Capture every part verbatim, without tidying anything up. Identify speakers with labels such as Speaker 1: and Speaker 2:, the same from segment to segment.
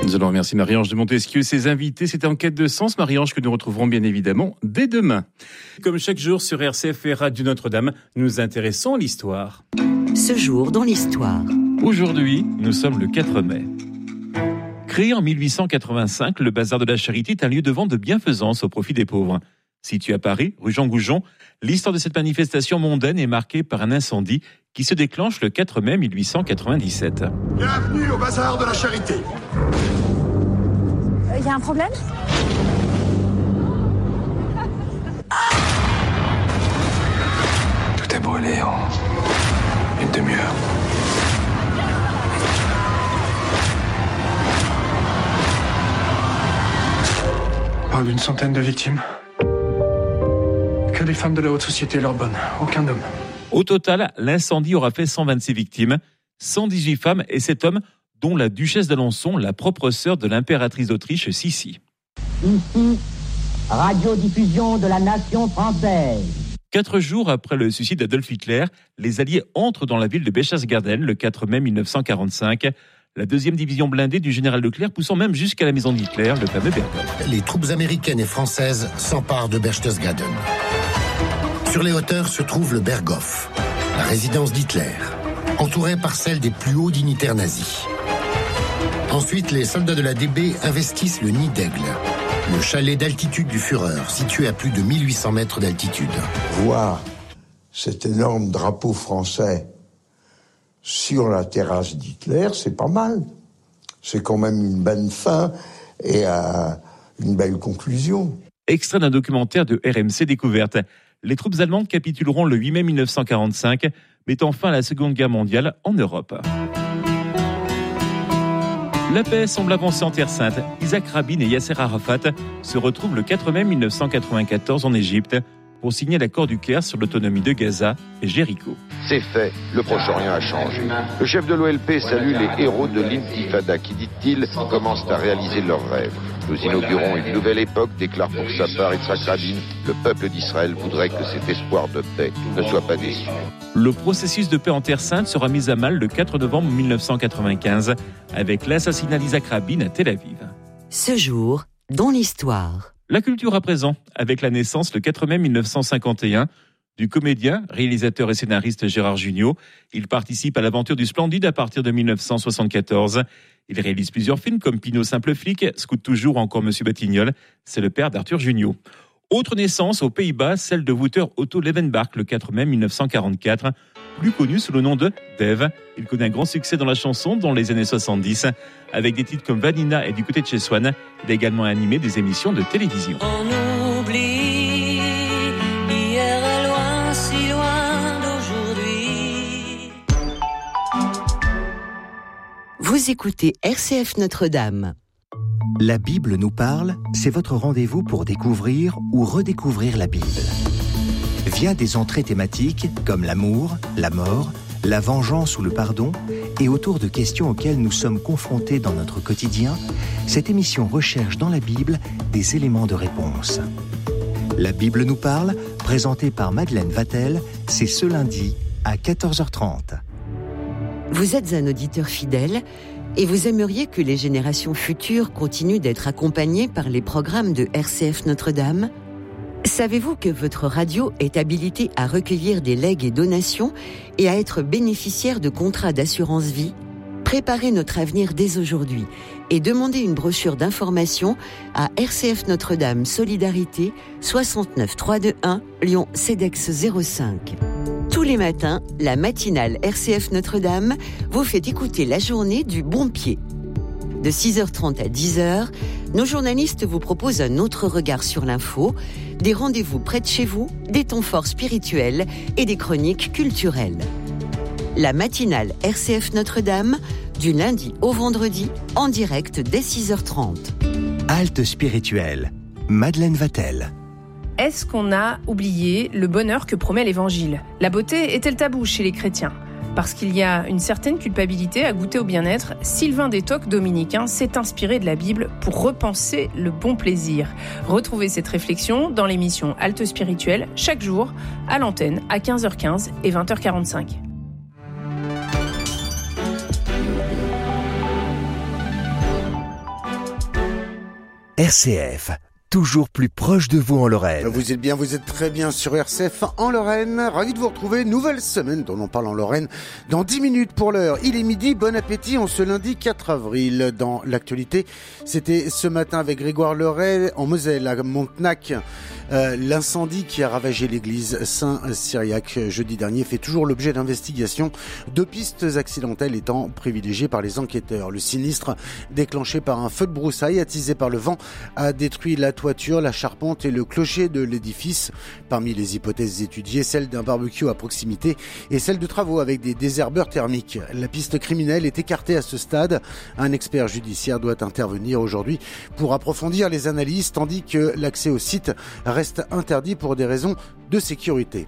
Speaker 1: Nous allons remercier Marie-Ange de Montesquieu et ses invités. C'était En quête de sens, Marie-Ange, que nous retrouverons bien évidemment dès demain. Comme chaque jour sur R C F et Radio Notre-Dame, nous nous intéressons à l'histoire.
Speaker 2: Ce jour dans l'histoire.
Speaker 3: Aujourd'hui, nous sommes le quatre mai. Créé en mille huit cent quatre-vingt-cinq, le Bazar de la Charité est un lieu de vente de bienfaisance au profit des pauvres. Situé à Paris, rue Jean Goujon, l'histoire de cette manifestation mondaine est marquée par un incendie qui se déclenche le quatre mai mille huit cent quatre-vingt-dix-sept.
Speaker 4: Bienvenue au Bazar de la Charité.
Speaker 5: Il euh, y a un problème ?
Speaker 6: Tout est brûlé en une demi-heure.
Speaker 7: On parle d'une centaine de victimes. Que des femmes de la haute société, leur bonne, aucun homme.
Speaker 3: Au total, l'incendie aura fait cent vingt-six victimes, cent dix-huit femmes et sept hommes, dont la duchesse d'Alençon, la propre sœur de l'impératrice d'Autriche, Sissi.
Speaker 8: Ici, radiodiffusion de la nation française.
Speaker 3: Quatre jours après le suicide d'Adolf Hitler, les Alliés entrent dans la ville de Berchtesgaden le quatre mai mille neuf cent quarante-cinq. La deuxième division blindée du général Leclerc poussant même jusqu'à la maison d'Hitler, le fameux Berghof.
Speaker 9: Les troupes américaines et françaises s'emparent de Berchtesgaden. Sur les hauteurs se trouve le Berghof, la résidence d'Hitler, entourée par celle des plus hauts dignitaires nazis. Ensuite, les soldats de la D B investissent le Nid d'Aigle, le chalet d'altitude du Führer, situé à plus de mille huit cents mètres d'altitude.
Speaker 10: Voir cet énorme drapeau français sur la terrasse d'Hitler, c'est pas mal. C'est quand même une bonne fin et euh, une belle conclusion.
Speaker 3: Extrait d'un documentaire de R M C Découverte. Les troupes allemandes capituleront le huit mai mille neuf cent quarante-cinq, mettant fin à la Seconde Guerre mondiale en Europe. La paix semble avancer en Terre Sainte. Isaac Rabin et Yasser Arafat se retrouvent le quatre mai mille neuf cent quatre-vingt-quatorze en Égypte pour signer l'accord du Caire sur l'autonomie de Gaza et Jéricho.
Speaker 11: C'est fait, le Proche-Orient a changé. Le chef de l'O L P salue les héros de l'Intifada qui, dit-il, commencent à réaliser leurs rêves. Nous inaugurons une nouvelle époque, déclare pour sa part Yitzhak Rabin. Le peuple d'Israël voudrait que cet espoir de paix ne soit pas déçu.
Speaker 3: Le processus de paix en Terre Sainte sera mis à mal le quatre novembre mille neuf cent quatre-vingt-quinze avec l'assassinat d'Isaac Rabin à Tel Aviv.
Speaker 2: Ce jour, dans l'histoire.
Speaker 3: La culture à présent, avec la naissance le quatre mai mille neuf cent cinquante et un du comédien, réalisateur et scénariste Gérard Jugnot. Il participe à l'aventure du Splendide à partir de mille neuf cent soixante-quatorze. Il réalise plusieurs films comme Pinot Simple Flic, Scout toujours, encore Monsieur Batignolles. C'est le père d'Arthur Jugnot. Autre naissance aux Pays-Bas, celle de Wouter Otto Leeuwenbach le quatre mai mille neuf cent quarante-quatre, plus connu sous le nom de Dave. Il connaît un grand succès dans la chanson dans les années soixante-dix, avec des titres comme Vanina et Du côté de chez Swann. Il a également animé des émissions de télévision.
Speaker 12: On oublie, hier est loin, si loin d'aujourd'hui.
Speaker 2: Vous écoutez R C F Notre-Dame.
Speaker 13: La Bible nous parle, c'est votre rendez-vous pour découvrir ou redécouvrir la Bible. Via des entrées thématiques comme l'amour, la mort, la vengeance ou le pardon, et autour de questions auxquelles nous sommes confrontés dans notre quotidien, cette émission recherche dans la Bible des éléments de réponse. La Bible nous parle, présentée par Madeleine Vatel, c'est ce lundi à quatorze heures trente.
Speaker 2: Vous êtes un auditeur fidèle et vous aimeriez que les générations futures continuent d'être accompagnées par les programmes de R C F Notre-Dame ? Savez-vous que votre radio est habilitée à recueillir des legs et donations et à être bénéficiaire de contrats d'assurance vie ? Préparez notre avenir dès aujourd'hui et demandez une brochure d'information à R C F Notre-Dame Solidarité soixante-neuf trois cent vingt-et-un Lyon Cedex zéro cinq. Tous les matins, la matinale R C F Notre-Dame vous fait écouter la journée du bon pied. De six heures trente à dix heures, nos journalistes vous proposent un autre regard sur l'info, des rendez-vous près de chez vous, des temps forts spirituels et des chroniques culturelles. La matinale R C F Notre-Dame, du lundi au vendredi, en direct dès six heures trente.
Speaker 13: Halte spirituelle, Madeleine Vatel.
Speaker 14: Est-ce qu'on a oublié le bonheur que promet l'Évangile ? La beauté est-elle tabou chez les chrétiens ? Parce qu'il y a une certaine culpabilité à goûter au bien-être, Sylvain Détoc, dominicain, s'est inspiré de la Bible pour repenser le bon plaisir. Retrouvez cette réflexion dans l'émission Halte spirituelle, chaque jour, à l'antenne, à quinze heures quinze et vingt heures quarante-cinq.
Speaker 13: R C F, toujours plus proche de vous en Lorraine.
Speaker 5: Vous êtes bien, vous êtes très bien sur R C F en Lorraine. Ravi de vous retrouver. Nouvelle semaine dont on parle en Lorraine dans dix minutes pour l'heure. Il est midi, bon appétit en ce lundi quatre avril. Dans l'actualité, c'était ce matin avec Grégoire Leray en Moselle, à Montenac. Euh, l'incendie qui a ravagé l'église Saint-Cyriaque jeudi dernier fait toujours l'objet d'investigations, deux pistes accidentelles étant privilégiées par les enquêteurs. Le sinistre, déclenché par un feu de broussailles attisé par le vent, a détruit la toiture, la charpente et le clocher de l'édifice. Parmi les hypothèses étudiées, celle d'un barbecue à proximité et celle de travaux avec des désherbeurs thermiques. La piste criminelle est écartée à ce stade. Un expert judiciaire doit intervenir aujourd'hui pour approfondir les analyses, tandis que l'accès au site reste interdit pour des raisons de sécurité.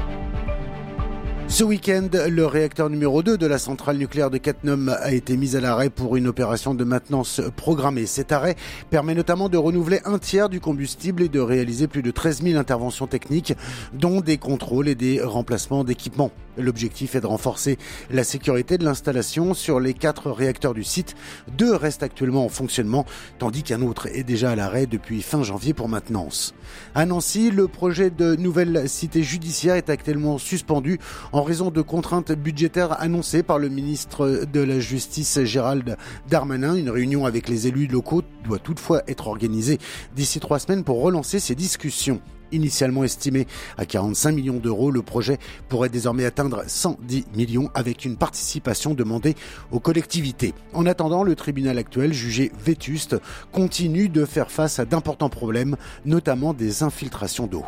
Speaker 5: Ce week-end, le réacteur numéro deux de la centrale nucléaire de Cattenom a été mis à l'arrêt pour une opération de maintenance programmée. Cet arrêt permet notamment de renouveler un tiers du combustible et de réaliser plus de treize mille interventions techniques, dont des contrôles et des remplacements d'équipements. L'objectif est de renforcer la sécurité de l'installation. Sur les quatre réacteurs du site, deux restent actuellement en fonctionnement, tandis qu'un autre est déjà à l'arrêt depuis fin janvier pour maintenance. À Nancy, le projet de nouvelle cité judiciaire est actuellement suspendu en raison de contraintes budgétaires annoncées par le ministre de la Justice Gérald Darmanin. Une réunion avec les élus locaux doit toutefois être organisée d'ici trois semaines pour relancer ces discussions. Initialement estimé à quarante-cinq millions d'euros, le projet pourrait désormais atteindre cent dix millions avec une participation demandée aux collectivités. En attendant, le tribunal actuel, jugé vétuste, continue de faire face à d'importants problèmes, notamment des infiltrations d'eau.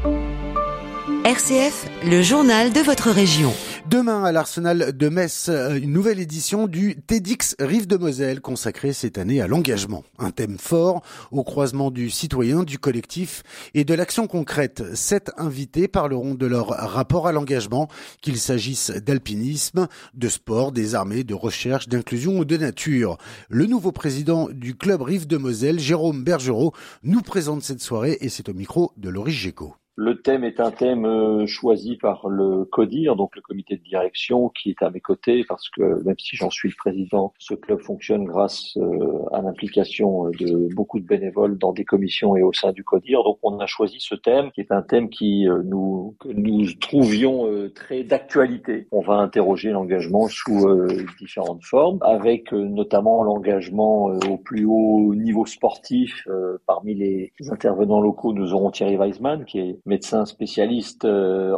Speaker 2: R C F, le journal de votre région.
Speaker 5: Demain, à l'Arsenal de Metz, une nouvelle édition du TEDx Rives de Moselle, consacrée cette année à l'engagement. Un thème fort au croisement du citoyen, du collectif et de l'action concrète. Sept invités parleront de leur rapport à l'engagement, qu'il s'agisse d'alpinisme, de sport, des armées, de recherche, d'inclusion ou de nature. Le nouveau président du club Rives de Moselle, Jérôme Bergerot, nous présente cette soirée et c'est au micro de Loris Géco.
Speaker 15: Le thème est un thème euh, choisi par le CODIR, donc le comité de direction, qui est à mes côtés, parce que même si j'en suis le président, ce club fonctionne grâce euh, à l'implication de beaucoup de bénévoles dans des commissions et au sein du CODIR. Donc on a choisi ce thème, qui est un thème qui euh, nous que nous trouvions euh, très d'actualité. On va interroger l'engagement sous euh, différentes formes, avec euh, notamment l'engagement euh, au plus haut niveau sportif. Euh, parmi les intervenants locaux, nous aurons Thierry Weisman, qui est médecin spécialiste euh,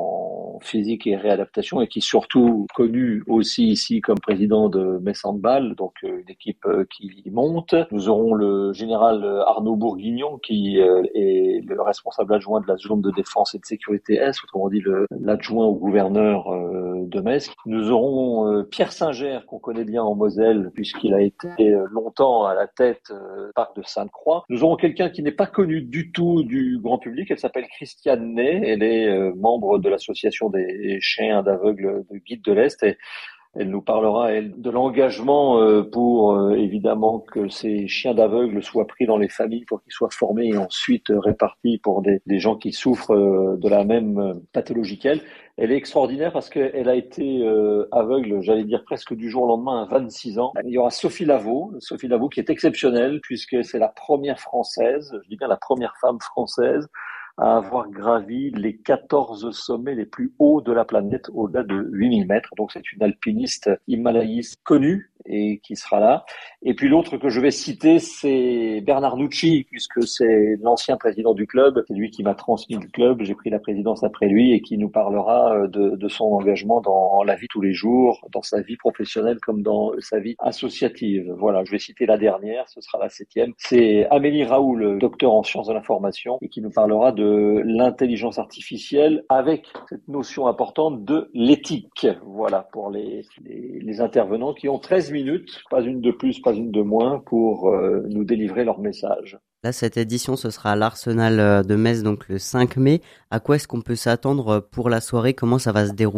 Speaker 15: en physique et réadaptation et qui est surtout connu aussi ici comme président de Metz Handball, donc euh, une équipe euh, qui monte. Nous aurons le général Arnaud Bourguignon qui euh, est le responsable adjoint de la zone de défense et de sécurité Est, autrement dit le, l'adjoint au gouverneur euh, de Metz. Nous aurons euh, Pierre Singer, qu'on connaît bien en Moselle puisqu'il a été longtemps à la tête euh, du parc de Sainte-Croix. Nous aurons quelqu'un qui n'est pas connu du tout du grand public, elle s'appelle Christiane Ney, elle est euh, membre de l'association des chiens d'aveugles de Guides de l'Est et elle nous parlera elle, de l'engagement euh, pour euh, évidemment que ces chiens d'aveugles soient pris dans les familles pour qu'ils soient formés et ensuite euh, répartis pour des, des gens qui souffrent euh, de la même euh, pathologie qu'elle. Elle est extraordinaire parce qu'elle a été euh, aveugle, j'allais dire presque du jour au lendemain, à vingt-six ans. Il y aura Sophie Lavaux, Sophie Lavaux qui est exceptionnelle puisque c'est la première française, je dis bien la première femme française, à avoir gravi les quatorze sommets les plus hauts de la planète, au-delà de huit mille mètres. Donc c'est une alpiniste himalayiste connue et qui sera là. Et puis l'autre que je vais citer, c'est Bernard Nucci, puisque c'est l'ancien président du club. C'est lui qui m'a transmis le club. J'ai pris la présidence après lui et qui nous parlera de, de son engagement dans la vie tous les jours, dans sa vie professionnelle comme dans sa vie associative. Voilà, je vais citer la dernière, ce sera la septième. C'est Amélie Raoul, docteur en sciences de l'information, et qui nous parlera de l'intelligence artificielle avec cette notion importante de l'éthique. Voilà, pour les, les, les intervenants qui ont treize minutes, pas une de plus, pas une de moins, pour euh, nous délivrer leur message.
Speaker 16: Là, cette édition, ce sera à l'Arsenal de Metz, donc le cinq mai. À quoi est-ce qu'on peut s'attendre pour la soirée ? Comment ça va se dérouler ?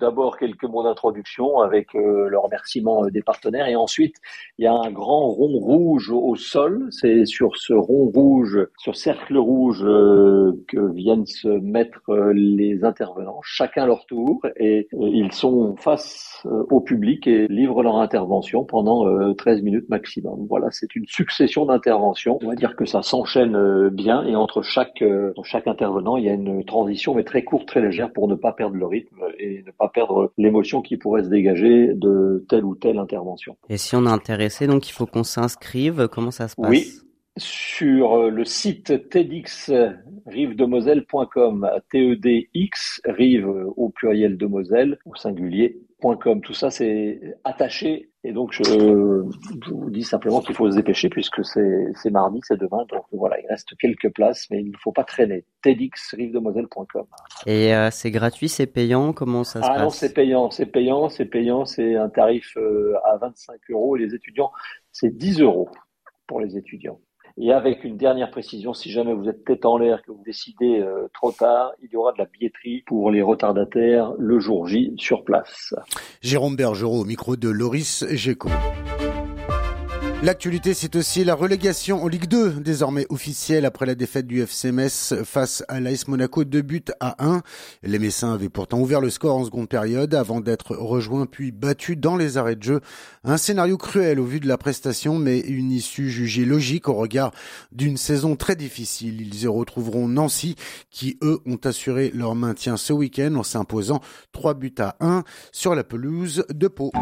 Speaker 15: d'abord quelques mots d'introduction avec euh, le remerciement des partenaires et ensuite il y a un grand rond rouge au sol. C'est sur ce rond rouge, ce cercle rouge euh, que viennent se mettre euh, les intervenants, chacun leur tour, et euh, ils sont face euh, au public et livrent leur intervention pendant euh, treize minutes maximum. Voilà, c'est une succession d'interventions. On va dire que ça s'enchaîne euh, bien et entre chaque euh, entre chaque intervenant, il y a une transition mais très courte, très légère pour ne pas perdre le rythme et ne pas perdre l'émotion qui pourrait se dégager de telle ou telle intervention.
Speaker 16: Et si on est intéressé, donc il faut qu'on s'inscrive. Comment ça se passe?
Speaker 15: Oui. Sur le site TEDx rive de moselle point com, T E D X, rive au pluriel de Moselle, au singulier, .com. Tout ça, c'est attaché. Et donc, je, je vous dis simplement qu'il faut se dépêcher puisque c'est, c'est mardi, c'est demain. Donc voilà, il reste quelques places, mais il ne faut pas traîner. TEDx rive de moselle point com.
Speaker 16: Et euh, c'est gratuit, c'est payant? Comment ça se
Speaker 15: ah
Speaker 16: passe?
Speaker 15: Ah non, c'est payant, c'est payant, c'est payant. C'est un tarif euh, à vingt-cinq euros et les étudiants, c'est dix euros pour les étudiants. Et avec une dernière précision, si jamais vous êtes tête en l'air, que vous décidez euh, trop tard, il y aura de la billetterie pour les retardataires le jour J sur place.
Speaker 5: Jérôme Bergerot au micro de Loris Géco. L'actualité, c'est aussi la relégation en Ligue deux, désormais officielle après la défaite du F C Metz face à l'A S Monaco, deux buts à un. Les Messins avaient pourtant ouvert le score en seconde période avant d'être rejoints puis battus dans les arrêts de jeu. Un scénario cruel au vu de la prestation, mais une issue jugée logique au regard d'une saison très difficile. Ils y retrouveront Nancy, qui eux ont assuré leur maintien ce week-end en s'imposant trois buts à un sur la pelouse de Pau.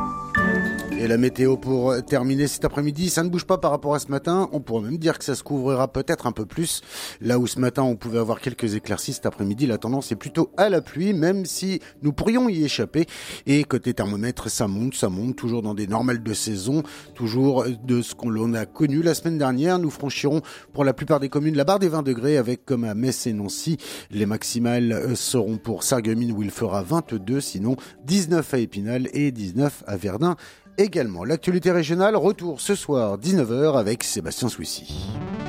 Speaker 5: Et la météo pour terminer cet après-midi, ça ne bouge pas par rapport à ce matin. On pourrait même dire que ça se couvrira peut-être un peu plus. Là où ce matin on pouvait avoir quelques éclaircies, cet après-midi la tendance est plutôt à la pluie, même si nous pourrions y échapper. Et côté thermomètre, ça monte, ça monte, toujours dans des normales de saison, toujours de ce qu'on a connu la semaine dernière. Nous franchirons pour la plupart des communes la barre des vingt degrés, avec comme à Metz et Nancy, les maximales seront pour Sarreguemines où il fera vingt-deux, sinon dix-neuf à Épinal et dix-neuf à Verdun. Également, l'actualité régionale, retour ce soir dix-neuf heures avec Sébastien Souissy.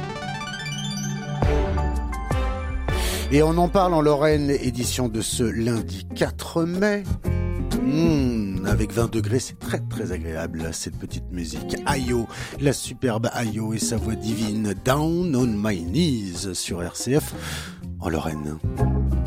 Speaker 5: Et on en parle en Lorraine, édition de ce lundi quatre mai. Mmh, avec vingt degrés, c'est très très agréable cette petite musique. Ayo, la superbe Ayo et sa voix divine, Down on my knees sur R C F en Lorraine.